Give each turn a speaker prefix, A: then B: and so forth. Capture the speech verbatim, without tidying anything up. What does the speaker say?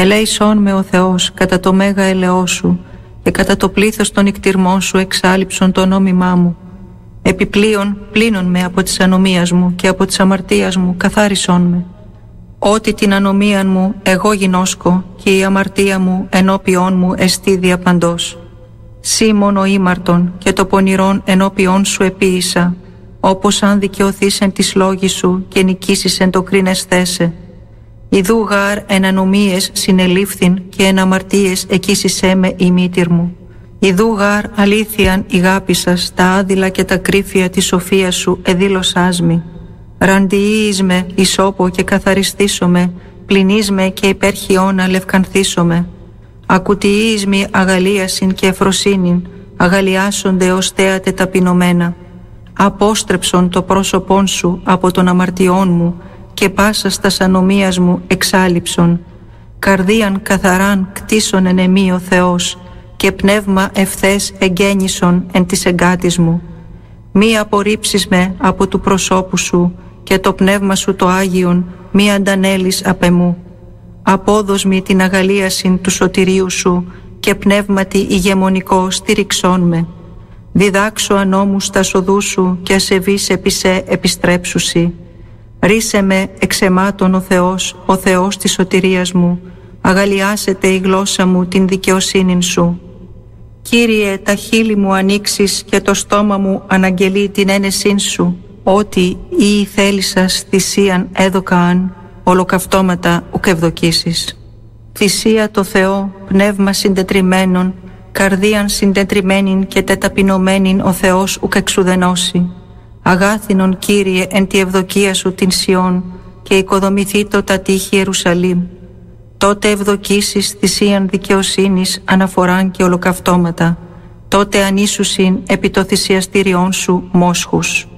A: Ελέησόν με ο Θεός κατά το μέγα ελεό σου και κατά το πλήθος των νικτυρμών σου εξάλειψον το νόμιμά μου. Επιπλέον πλύνον με από της ανομίας μου και από της αμαρτίας μου καθάρισόν με. Ότι την ανομίαν μου εγώ γινώσκω και η αμαρτία μου ενώπιόν μου εστί διαπαντός. Σύ μόνο ήμαρτον και το πονηρόν ενώπιόν σου επίησα, όπως αν δικαιωθείς εν της λόγης σου και νικήσεις εν το κρίνες θέσε. Ιδού γάρ εν ανομίες συνελήφθην και εν αμαρτίες εκείσισέ με η μήτηρ μου. Ιδού γάρ αλήθειαν ηγάπησας τα άδειλα και τα κρύφια της σοφίας σου εδήλωσάς μη. Ραντιείς με ισόπο και καθαριστήσομαι, πλυνείς με και υπέρχιόνα λευκανθήσομαι. Ακουτιείς μη αγαλίασιν και εφροσύνην, αγαλιάσονται ως θέατε ταπεινωμένα. Απόστρεψον το πρόσωπόν σου από τον αμαρτιών μου και πάσας τας ανομίας μου εξάλειψον. Καρδίαν καθαράν κτίσον εν εμεί ο Θεός και πνεύμα ευθές εγκαίνισον εν της εγκάτης μου. Μη απορρίψεις με από του προσώπου σου και το πνεύμα σου το Άγιον μη αντανέλεις απ' εμού. Απόδος μη την αγαλίασιν του σωτηρίου σου και πνεύματι ηγεμονικό στήριξόν με. Διδάξω ανώμους τα σοδού σου και ασεβείς επί σε επιστρέψουσι. Ρίσε με εξαιμάτων ο Θεός, ο Θεός της σωτηρίας μου. Αγαλιάσετε η γλώσσα μου την δικαιοσύνην σου. Κύριε, τα χείλη μου ανοίξεις και το στόμα μου αναγγελεί την ένεσήν σου, ότι ή θέλησας θυσίαν έδωκαν, ολοκαυτώματα ουκ ευδοκίσεις. Θυσία το Θεό, πνεύμα συντετριμένον, καρδίαν συντετριμένην και τεταπεινωμένην ο Θεός ουκ εξουδενώσει. Αγάθινον Κύριε εν τη ευδοκία σου την Σιών και οικοδομηθήτω τα τείχη Ιερουσαλήμ. Τότε ευδοκίσεις θυσίαν δικαιοσύνης αναφοράν και ολοκαυτώματα. Τότε ανήσουσιν επί το θυσιαστήριόν σου μόσχους.